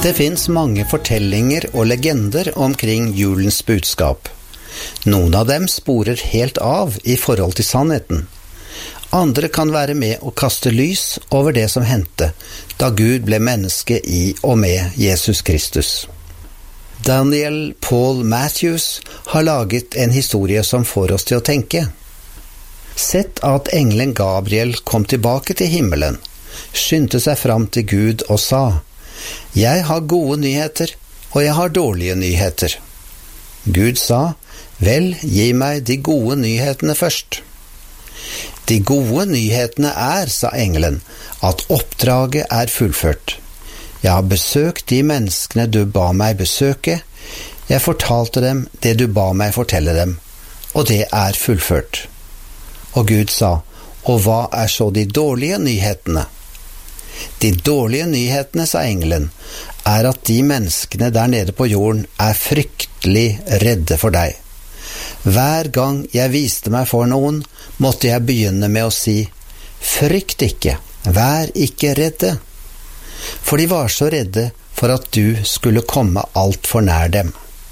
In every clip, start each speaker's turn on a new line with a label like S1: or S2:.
S1: Det finns mange fortellinger og legender omkring julens budskap. Noen av dem sporer helt av i forhold til sannheten. Andre kan være med å kaste lys over det som hendte da Gud ble menneske i og med Jesus Kristus. Daniel Paul Matthews har laget en historie som får oss til å tenke. Sett at engelen Gabriel kom tilbake til himmelen, skyndte seg fram til Gud og sa: «Jeg har gode nyheter, og jeg har dårlige nyheter.» Gud sa: «Vel, gi meg de gode nyhetene først.» «De gode nyhetene er», sa engelen, «at oppdraget er fullført. Jeg har besøkt de menneskene du ba meg besøke. Jeg fortalte dem det du ba meg fortelle dem, og det er fullført.» Og Gud sa: «Og hva er så de dårlige nyhetene?» «De dårlige nyhetene», sa engelen, «er at de menneskene der nede på jorden er fryktelig redde for deg. Hver gang jeg viste meg for noen, måtte jeg begynne med å si: Frykt ikke, vær ikke redde. For de var så redde for at du skulle komme alt for nær dem.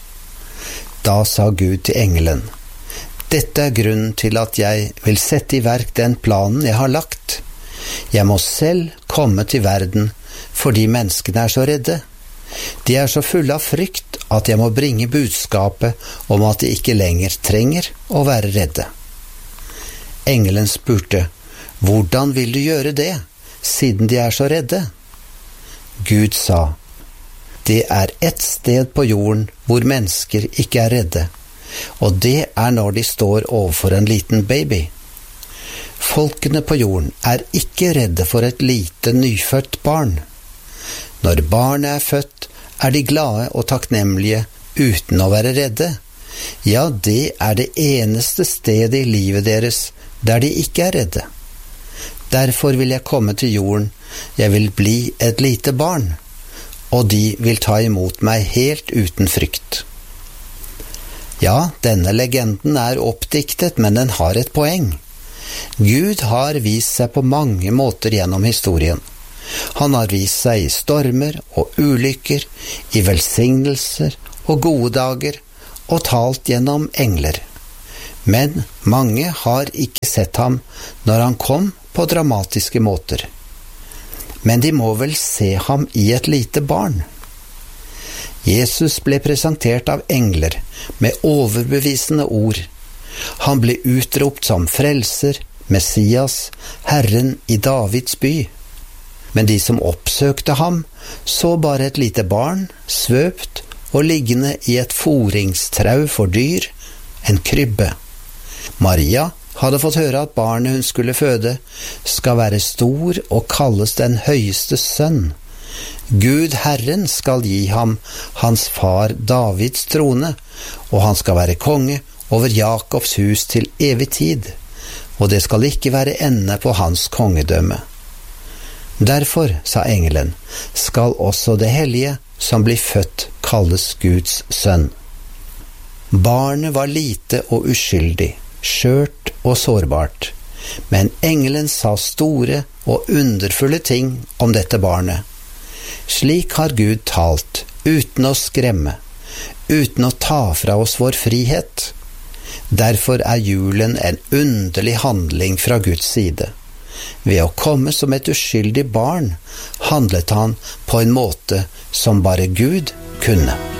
S1: Da sa Gud til engelen: Dette er grunnen til at jeg vil sette i verk den planen jeg har lagt. Jeg må selv komme til verden fordi menneskene er så redde. De er så fulle av frykt at jeg må bringe budskapet om at de ikke lenger trenger å være redde. Engelen spurte: Hvordan vil du gjøre det, siden de er så redde? Gud sa: Det er ett sted på jorden hvor mennesker ikke er redde, og det er når de står overfor en liten baby. Folkene på jorden er ikke redde for et lite nyfødt barn. Når barnet er født, er de glade og takknemlige uten å være redde. Ja, det er det eneste stedet i livet deres der de ikke er redde. Derfor vil jeg komme til jorden, jeg vil bli et lite barn, og de vil ta imot meg helt uten frykt. Ja, denne legenden er oppdiktet, men den har et poeng. Gud har vist seg på mange måter gjennom historien. Han har vist seg i stormer og ulykker, i velsignelser og gode dager, og talt gjennom engler. Men mange har ikke sett ham når han kom på dramatiske måter. Men de må vel se ham i et lite barn. Jesus ble presentert av engler med overbevisende ord. Han ble utropt som frelser, Messias, Herren i Davids by. Men de som oppsøkte ham, så bare et lite barn, svøpt og liggende i et foringstrau for dyr, en krybbe. Maria hadde fått høre at barnet hun skulle føde skal være stor og kalles den høyeste sønn. Gud Herren skal gi ham hans far Davids trone, og han skal være konge over Jakobs hus til evig tid, og det skal ikke være ende på hans kongedømme. Derfor, sa engelen, skal også det hellige som blir født kalles Guds sønn. Barnet var lite og uskyldig, skjørt og sårbart, men engelen sa store og underfulle ting om dette barnet. Slik har Gud talt, uten å skremme, uten å ta fra oss vår frihet. Derfor er julen en underlig handling fra Guds side. Ved å komme som et uskyldig barn handlet han på en måte som bare Gud kunne.